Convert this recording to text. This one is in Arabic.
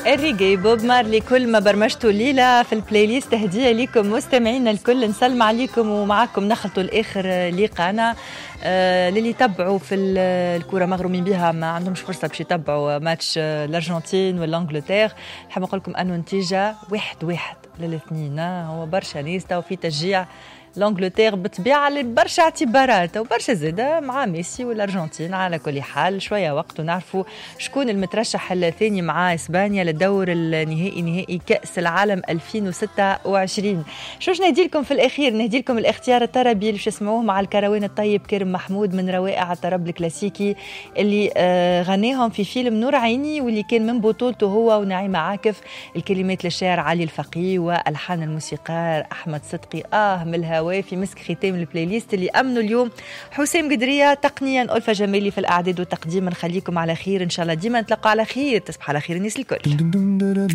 الريجي بوب مارلي كل ما برمجتوا الليلة في البلاي ليست تهدية لكم مستمعين الكل. نسلم عليكم ومعاكم نخلطوا الآخر لقانا. للي يتبعوا في الكرة مغرومين بها ما عندهمش فرصة باش يتبعوا ماتش الأرجنتين والإنجلترا. نحب نقول لكم أنه نتيجة 1-1 للاثنين. هو برشا ناس تو في تشجيع الانجلترا بطبيعه لبرشا اعتبارات وبرشا زاده مع ميسي والارجنتين. على كل حال شويه وقت ونعرفوا شكون المترشح الثاني مع اسبانيا للدور النهائي نهائي كاس العالم 2026. شوش نهدي لكم في الاخير؟ نهدي لكم الاختيار الطربي اللي تسمعوه مع الكروان الطيب كريم محمود من روائع الطرب الكلاسيكي اللي غناهم في فيلم نور عيني واللي كان من بطولته هو ونعيمه عاكف. الكلمات للشاعر علي الفقيه والحان الموسيقار احمد صدقي. ملها في مسك ختام البلاي ليست اللي أمنوا اليوم حسام قدرية تقنيا ألفة جمالي في الأعداد والتقديم. نخليكم على خير إن شاء الله ديما نتلقى على خير. تصبح على خير الناس الكل.